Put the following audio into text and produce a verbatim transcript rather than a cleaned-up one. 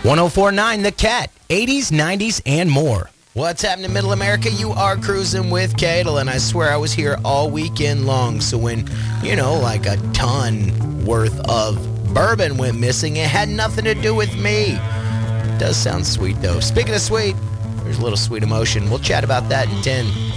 one oh four point nine The Cat, eighties, nineties, and more. What's happening in Middle America? You are cruising with Cadel, and I swear I was here all weekend long. So when, you know, like a ton worth of bourbon went missing, it had nothing to do with me. It does sound sweet, though. Speaking of sweet, there's a little sweet emotion. We'll chat about that in ten.